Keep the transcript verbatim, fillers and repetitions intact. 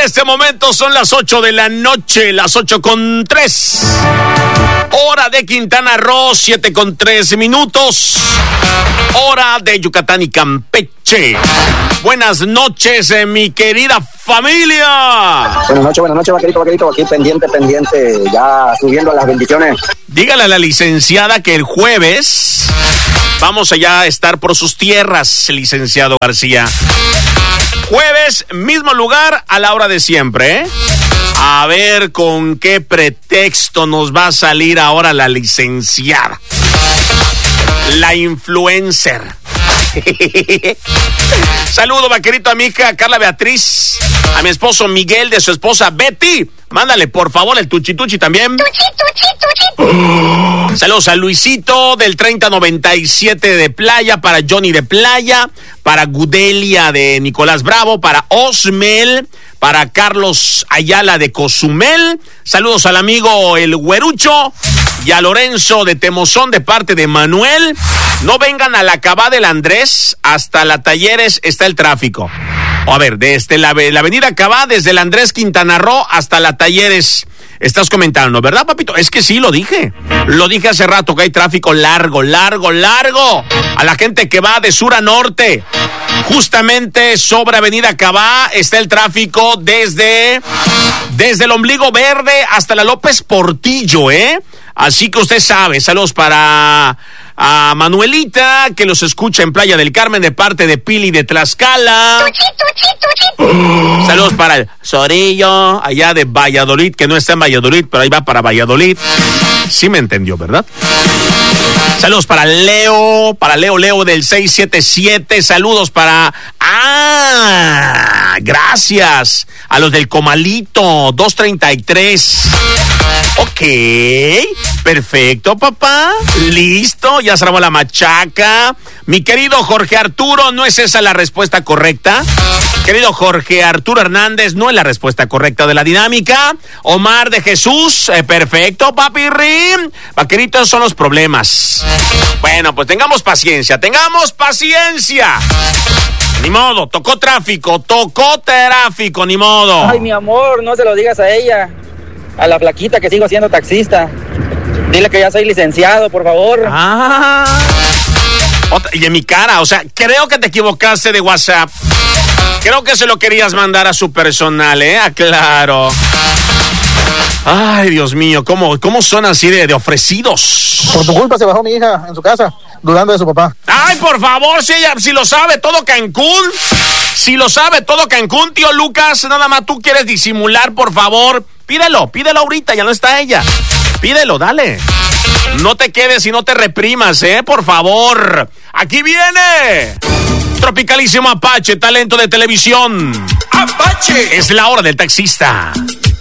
este momento son las ocho de la noche, las ocho con tres. Hora de Quintana Roo, siete con tres minutos. Hora de Yucatán y Campeche. Buenas noches, eh, mi querida familia. Buenas noches, buenas noches, vaquerito, vaquerito. Aquí pendiente, pendiente, ya subiendo las bendiciones. Dígale a la licenciada que el jueves vamos allá a estar por sus tierras, licenciado García. Jueves, mismo lugar, a la hora de siempre, ¿eh? A ver con qué pretexto nos va a salir ahora la licenciada. La influencer. Saludo, vaquerito, a mi hija Carla Beatriz, a mi esposo Miguel, de su esposa Betty. Mándale, por favor, el tuchi-tuchi también. Tuchi, tuchi, tuchi. Saludos a Luisito del treinta noventa y siete de Playa, para Johnny de Playa, para Gudelia de Nicolás Bravo, para Osmel, para Carlos Ayala de Cozumel. Saludos al amigo El Güerucho y a Lorenzo de Temozón de parte de Manuel. No vengan a la Cabá del Andrés, hasta la Talleres está el tráfico. O a ver, desde la, la avenida Cabá, desde el Andrés Quintana Roo hasta la Talleres. Estás comentando, ¿verdad, papito? Es que sí, lo dije. Lo dije hace rato, que hay tráfico largo, largo, largo. A la gente que va de sur a norte. Justamente sobre Avenida Cabá está el tráfico desde, desde el Ombligo Verde hasta la López Portillo, ¿eh? Así que usted sabe. Saludos para a Manuelita, que los escucha en Playa del Carmen de parte de Pili de Tlaxcala. Tuchi, tuchi, tuchi. Saludos para el Sorillo, allá de Valladolid, que no está en Valladolid, pero ahí va para Valladolid. Sí me entendió, ¿verdad? Saludos para Leo, para Leo Leo del seis siete siete. Saludos para... Ah, gracias. A los del Comalito, dos treinta y tres. Ok, perfecto, papá. Listo, ya se armó la machaca. Mi querido Jorge Arturo, ¿no es esa la respuesta correcta? Querido Jorge Arturo Hernández, no es la respuesta correcta de la dinámica. Omar de Jesús, eh, perfecto, papi Rim. Vaqueritos, son los problemas. Bueno, pues tengamos paciencia, tengamos paciencia. Ni modo, tocó tráfico, tocó tráfico, ni modo. Ay, mi amor, no se lo digas a ella. A la flaquita que sigo siendo taxista. Dile que ya soy licenciado, por favor. Ah. Otra, y en mi cara, o sea, creo que te equivocaste de WhatsApp. Creo que se lo querías mandar a su personal, ¿eh? Aclaro. Ay, Dios mío, ¿cómo, cómo son así de, de ofrecidos? Por tu culpa se bajó mi hija en su casa, dudando de su papá. Ay, por favor, si ella, si lo sabe todo Cancún, si lo sabe todo Cancún, tío Lucas, nada más tú quieres disimular, por favor, pídelo, pídelo ahorita, ya no está ella. Pídelo, dale. No te quedes y no te reprimas, ¿eh? Por favor. Aquí viene Tropicalísimo Apache, talento de televisión. Apache. Es la hora del taxista.